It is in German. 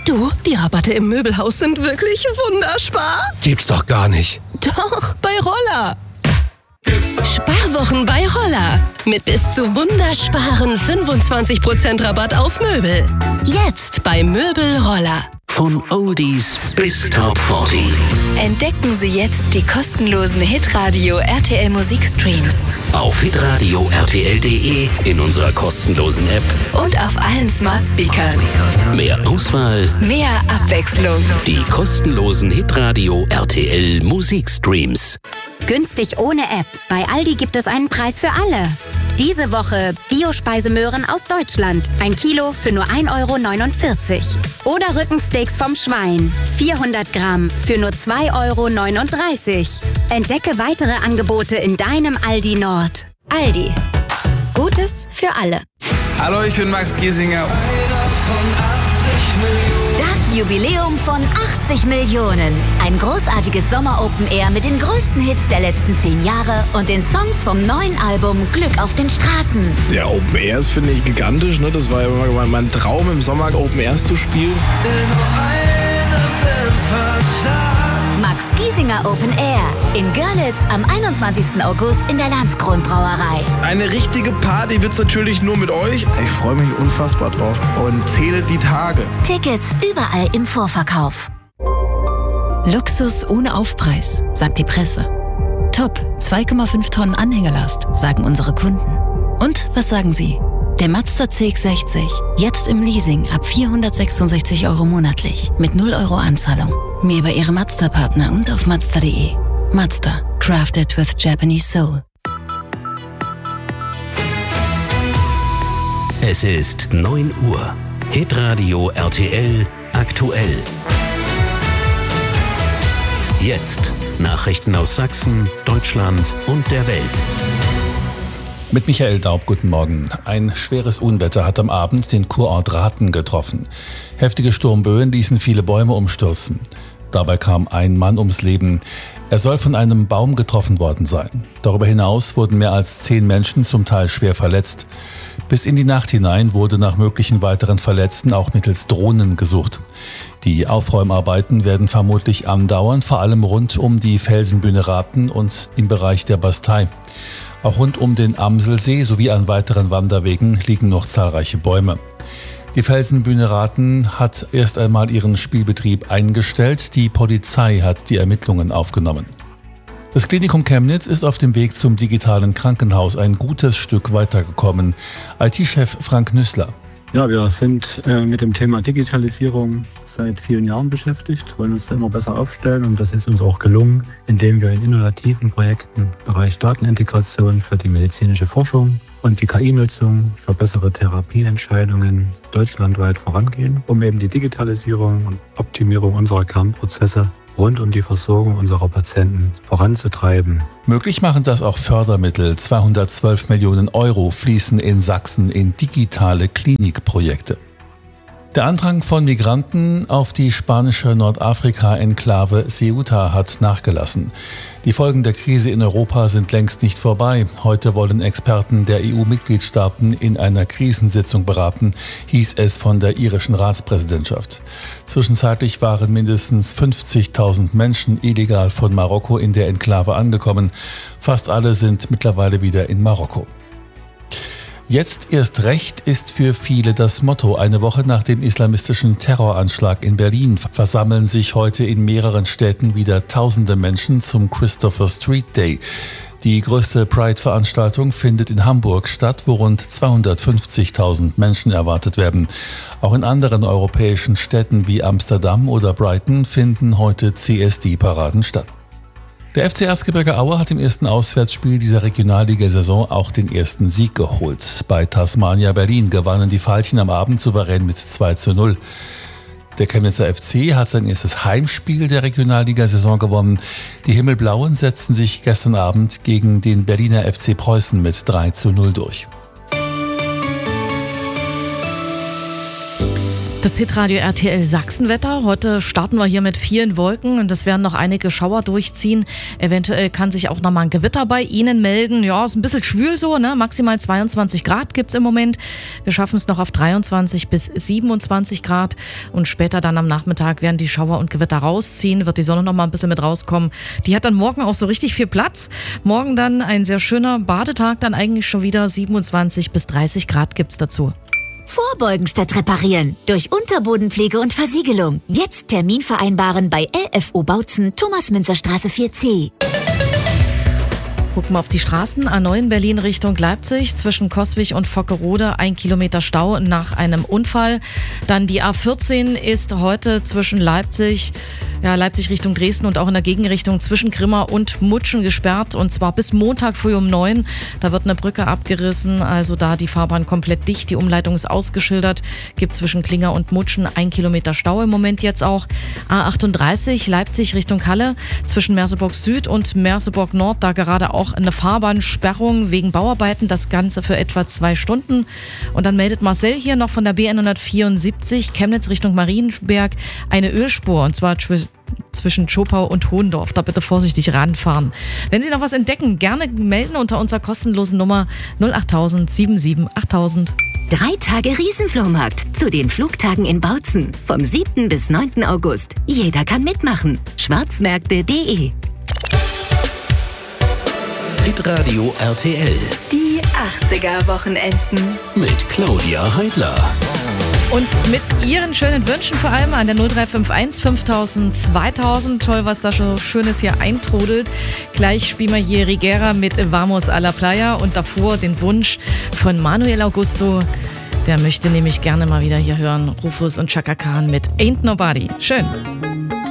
Du, die Rabatte im Möbelhaus sind wirklich wunderspar. Gibt's doch gar nicht. Doch, bei Roller. Sparwochen bei Roller. Mit bis zu wundersparen 25% Rabatt auf Möbel. Jetzt bei Möbel Roller. Von Oldies bis Top 40. Entdecken Sie jetzt die kostenlosen Hitradio RTL Musikstreams. Auf hitradio rtl.de, in unserer kostenlosen App Und auf allen Smart Speakern. mehr Auswahl, Mehr Abwechslung. die kostenlosen Hitradio RTL Musikstreams. Günstig ohne App. Bei Aldi gibt es einen Preis für alle. Diese Woche Bio-Speisemöhren aus Deutschland. 1 Kilo für nur 1,49 €. Oder Rückensteaks vom Schwein. 400 Gramm für nur 2,39 €. Entdecke weitere Angebote in deinem Aldi Nord. Aldi. Gutes für alle. Hallo, ich bin Max Giesinger. Das Jubiläum von 80 Millionen. Ein großartiges Sommer-Open-Air mit den größten Hits der letzten 10 Jahre und den Songs vom neuen Album Glück auf den Straßen. Der Open Airs finde ich gigantisch. Ne? Das war ja immer mein Traum, im Sommer Open Airs zu spielen. Max Giesinger Open Air in Görlitz am 21. August in der Landskron-Brauerei. Eine richtige Party wird's natürlich nur mit euch. Ich freue mich unfassbar drauf und zähle die Tage. Tickets überall im Vorverkauf. Luxus ohne Aufpreis, sagt die Presse. Top, 2,5 Tonnen Anhängerlast, sagen unsere Kunden. Und was sagen Sie? Der Mazda CX-60, jetzt im Leasing ab 466 € monatlich, mit 0 € Anzahlung. Mehr bei Ihrem Mazda-Partner und auf Mazda.de. Mazda, crafted with Japanese soul. Es ist 9 Uhr. Hitradio RTL aktuell. Jetzt Nachrichten aus Sachsen, Deutschland und der Welt. Mit Michael Daub, guten Morgen. Ein schweres Unwetter hat am Abend den Kurort Rathen getroffen. Heftige Sturmböen ließen viele Bäume umstürzen. Dabei kam ein Mann ums Leben. Er soll von einem Baum getroffen worden sein. Darüber hinaus wurden mehr als 10 Menschen zum Teil schwer verletzt. Bis in die Nacht hinein wurde nach möglichen weiteren Verletzten auch mittels Drohnen gesucht. Die Aufräumarbeiten werden vermutlich andauern, vor allem rund um die Felsenbühne Rathen und im Bereich der Bastei. Auch rund um den Amselsee sowie an weiteren Wanderwegen liegen noch zahlreiche Bäume. Die Felsenbühne Rathen hat erst einmal ihren Spielbetrieb eingestellt. Die Polizei hat die Ermittlungen aufgenommen. Das Klinikum Chemnitz ist auf dem Weg zum digitalen Krankenhaus ein gutes Stück weitergekommen. IT-Chef Frank Nüßler. Ja, wir sind mit dem Thema Digitalisierung seit vielen Jahren beschäftigt, wollen uns da immer besser aufstellen und das ist uns auch gelungen, indem wir in innovativen Projekten im Bereich Datenintegration für die medizinische Forschung und die KI-Nutzung für bessere Therapieentscheidungen deutschlandweit vorangehen, um eben die Digitalisierung und Optimierung unserer Kernprozesse rund um die Versorgung unserer Patienten voranzutreiben. Möglich machen das auch Fördermittel. 212 Millionen € fließen in Sachsen in digitale Klinikprojekte. Der Andrang von Migranten auf die spanische Nordafrika-Enklave Ceuta hat nachgelassen. Die Folgen der Krise in Europa sind längst nicht vorbei. Heute wollen Experten der EU-Mitgliedstaaten in einer Krisensitzung beraten, hieß es von der irischen Ratspräsidentschaft. Zwischenzeitlich waren mindestens 50.000 Menschen illegal von Marokko in der Enklave angekommen. Fast alle sind mittlerweile wieder in Marokko. Jetzt erst recht ist für viele das Motto. Eine Woche nach dem islamistischen Terroranschlag in Berlin versammeln sich heute in mehreren Städten wieder tausende Menschen zum Christopher Street Day. Die größte Pride-Veranstaltung findet in Hamburg statt, wo rund 250.000 Menschen erwartet werden. Auch in anderen europäischen Städten wie Amsterdam oder Brighton finden heute CSD-Paraden statt. Der FC Erzgebirge Aue hat im ersten Auswärtsspiel dieser Regionalligasaison auch den ersten Sieg geholt. Bei Tasmania Berlin gewannen die Veilchen am Abend souverän mit 2:0. Der Chemnitzer FC hat sein erstes Heimspiel der Regionalligasaison gewonnen. Die Himmelblauen setzten sich gestern Abend gegen den Berliner FC Preußen mit 3:0 durch. Das Hitradio RTL Sachsenwetter. Heute starten wir hier mit vielen Wolken und es werden noch einige Schauer durchziehen. Eventuell kann sich auch nochmal ein Gewitter bei Ihnen melden. Ja, ist ein bisschen schwül so, ne? Maximal 22 Grad gibt's im Moment. Wir schaffen es noch auf 23 bis 27 Grad und später dann am Nachmittag werden die Schauer und Gewitter rausziehen. Wird die Sonne nochmal ein bisschen mit rauskommen. Die hat dann morgen auch so richtig viel Platz. Morgen dann ein sehr schöner Badetag, dann eigentlich schon wieder 27 bis 30 Grad gibt's dazu. Vorbeugen statt reparieren. Durch Unterbodenpflege und Versiegelung. Jetzt Termin vereinbaren bei LFO Bautzen, Thomas-Münzer-Straße 4C. Gucken wir auf die Straßen. A9 Berlin Richtung Leipzig zwischen Coswig und Vockerode 1 Kilometer Stau nach einem Unfall. Dann die A14 ist heute zwischen Leipzig Richtung Dresden und auch in der Gegenrichtung zwischen Grimma und Mutschen gesperrt und zwar bis Montag früh um 9. Da wird eine Brücke abgerissen, also da die Fahrbahn komplett dicht. Die Umleitung ist ausgeschildert. Gibt zwischen Klinger und Mutschen 1 Kilometer Stau im Moment jetzt auch. A38 Leipzig Richtung Halle zwischen Merseburg Süd und Merseburg Nord. Da gerade auch eine Fahrbahnsperrung wegen Bauarbeiten. Das Ganze für etwa 2 Stunden. Und dann meldet Marcel hier noch von der B174 Chemnitz Richtung Marienberg eine Ölspur und zwar zwischen Schopau und Hohendorf. Da bitte vorsichtig ranfahren. Wenn Sie noch was entdecken, gerne melden unter unserer kostenlosen Nummer 08000 77 8000. 3 Tage Riesenflohmarkt zu den Flugtagen in Bautzen. Vom 7. bis 9. August. Jeder kann mitmachen. Schwarzmärkte.de. Hitradio RTL. Die 80er-Wochenenden. Mit Claudia Heidler. Und mit Ihren schönen Wünschen vor allem an der 0351 5000 2000. Toll, was da schon Schönes hier eintrudelt. Gleich spielen wir hier Rigera mit Vamos a la Playa und davor den Wunsch von Manuel Augusto. Der möchte nämlich gerne mal wieder hier hören. Rufus und Chaka Khan mit Ain't Nobody. Schön.